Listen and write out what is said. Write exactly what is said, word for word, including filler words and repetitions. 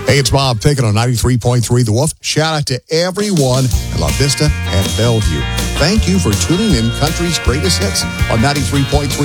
Hey, it's Bob Pickett on ninety-three point three The Wolf. Shout out to everyone at La Vista and Bellevue. Thank you for tuning in Country's Greatest Hits on ninety-three point three